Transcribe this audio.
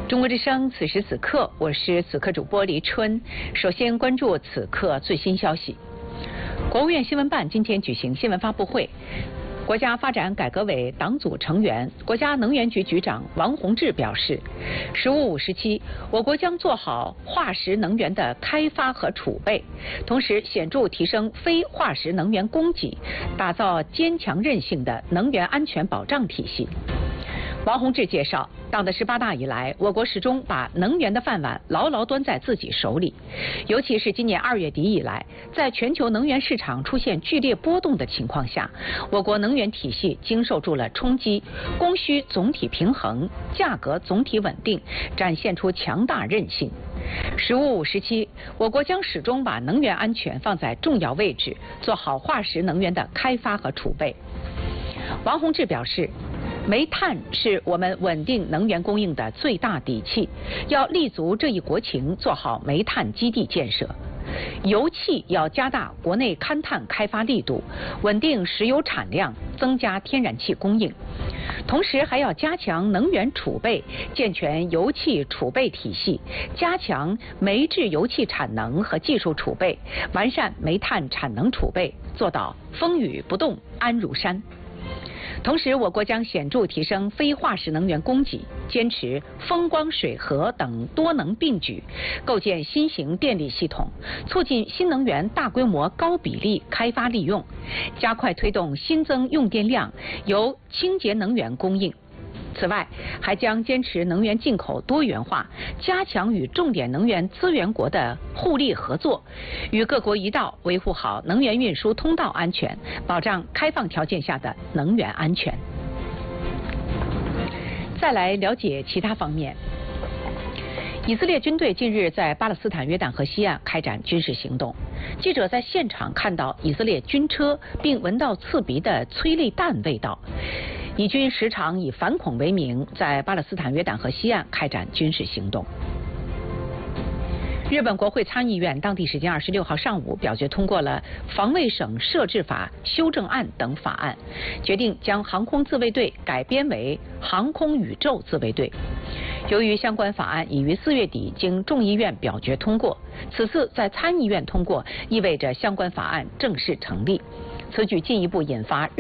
中国之声，此时此刻，我是此刻主播黎春。首先关注此刻最新消息。国务院新闻办今天举行新闻发布会，国家发展改革委党组成员、国家能源局局长王洪志表示，“15+5”时期，我国将做好化石能源的开发和储备，同时显著提升非化石能源供给，打造坚强韧性的能源安全保障体系。王洪志介绍，党的18大以来，我国始终把能源的饭碗牢牢端在自己手里。尤其是今年2月底以来，在全球能源市场出现剧烈波动的情况下，我国能源体系经受住了冲击，供需总体平衡，价格总体稳定，展现出强大韧性。“15+5”时期，我国将始终把能源安全放在重要位置，做好化石能源的开发和储备。王洪志表示，煤炭是我们稳定能源供应的最大底气，要立足这一国情，做好煤炭基地建设。油气要加大国内勘探开发力度，稳定石油产量，增加天然气供应。同时还要加强能源储备，健全油气储备体系，加强煤制油气产能和技术储备，完善煤炭产能储备，做到风雨不动安如山。同时，我国将显著提升非化石能源供给，坚持风光水核等多能并举，构建新型电力系统，促进新能源大规模高比例开发利用，加快推动新增用电量由清洁能源供应。此外，还将坚持能源进口多元化，加强与重点能源资源国的互利合作，与各国一道维护好能源运输通道安全，保障开放条件下的能源安全。再来了解其他方面。以色列军队近日在巴勒斯坦约旦河西岸开展军事行动，记者在现场看到以色列军车，并闻到刺鼻的催泪弹味道。以军时常以反恐为名，在巴勒斯坦约旦河西岸开展军事行动。日本国会参议院当地时间26号上午表决通过了防卫省设置法修正案等法案，决定将航空自卫队改编为航空宇宙自卫队。由于相关法案已于4月底经众议院表决通过，此次在参议院通过，意味着相关法案正式成立。此举进一步引发